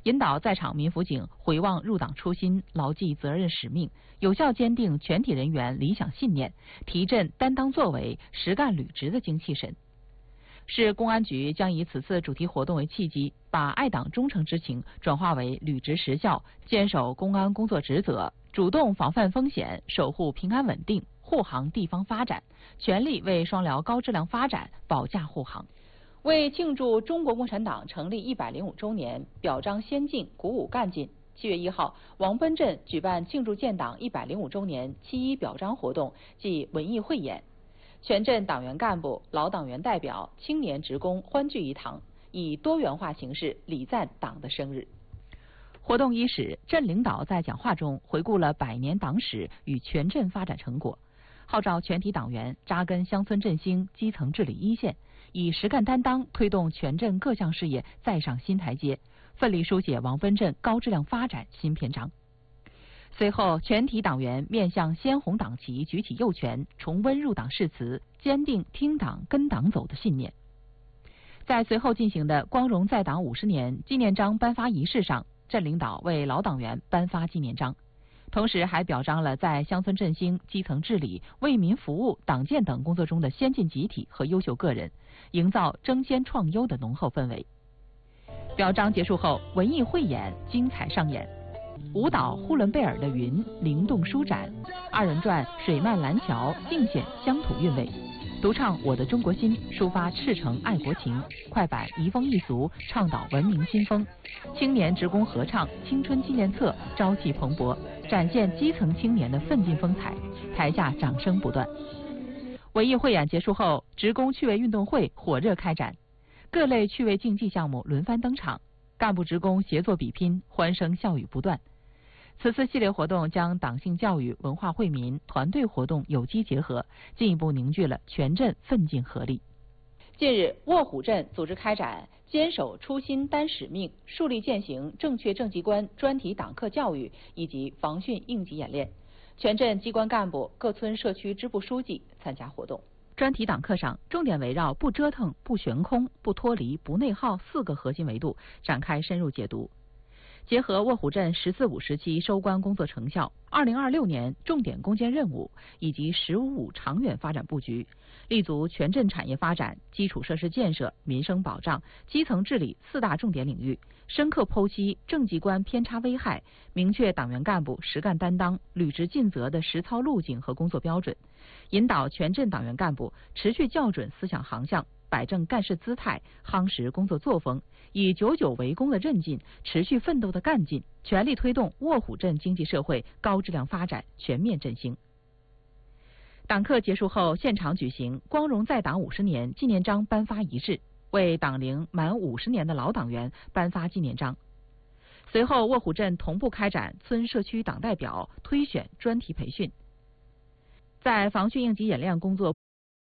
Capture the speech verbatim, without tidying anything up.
引导在场民辅警回望入党初心，牢记责任使命，有效坚定全体人员理想信念，提振担当作为、实干履职的精气神。市公安局将以此次主题活动为契机，把爱党忠诚之情转化为履职实效，坚守公安工作职责，主动防范风险，守护平安稳定，护航地方发展，全力为双辽高质量发展保驾护航。为庆祝中国共产党成立一百零五周年，表彰先进，鼓舞干劲，七月一号，王奔镇举办庆祝建党一百零五周年七一表彰活动暨文艺汇演。全镇党员干部、老党员代表、青年职工欢聚一堂，以多元化形式礼赞党的生日。活动伊始，镇领导在讲话中回顾了百年党史与全镇发展成果，号召全体党员扎根乡村振兴、基层治理一线，以实干担当推动全镇各项事业再上新台阶，奋力书写王奔镇高质量发展新篇章。随后，全体党员面向鲜红党旗举起右拳，重温入党誓词，坚定听党跟党走的信念。在随后进行的光荣在党五十年纪念章颁发仪式上，镇领导为老党员颁发纪念章，同时还表彰了在乡村振兴、基层治理、为民服务、党建等工作中的先进集体和优秀个人，营造争先创优的浓厚氛围。表彰结束后，文艺汇演精彩上演。舞蹈呼伦贝尔的云灵动舒展，二人转水漫蓝桥尽显乡土韵味，独唱我的中国心抒发赤诚爱国情，快板移风易俗倡导文明新风，青年职工合唱青春纪念册朝气蓬勃，展现基层青年的奋进风采，台下掌声不断。文艺汇演结束后，职工趣味运动会火热开展，各类趣味竞技项目轮番登场，干部职工协作比拼，欢声笑语不断。此次系列活动将党性教育、文化惠民、团队活动有机结合，进一步凝聚了全镇奋进合力。近日，卧虎镇组织开展坚守初心担使命、树立践行正确政绩观专题党课教育以及防汛应急演练，全镇机关干部、各村社区支部书记参加活动。专题党课上，重点围绕不折腾、不悬空、不脱离、不内耗四个核心维度展开深入解读。结合卧虎镇“十四五”时期收官工作成效、二零二六年重点攻坚任务以及“十五五”长远发展布局，立足全镇产业发展、基础设施建设、民生保障、基层治理四大重点领域，深刻剖析政绩观偏差危害，明确党员干部实干担当、履职尽责的实操路径和工作标准，引导全镇党员干部持续校准思想航向，摆正干事姿态，夯实工作作风，以久久为功的韧劲、持续奋斗的干劲，全力推动卧虎镇经济社会高质量发展全面振兴。党课结束后，现场举行光荣在党五十年纪念章颁发仪式，为党龄满五十年的老党员颁发纪念章。随后，卧虎镇同步开展村社区党代表推选专题培训。在防汛应急演练工作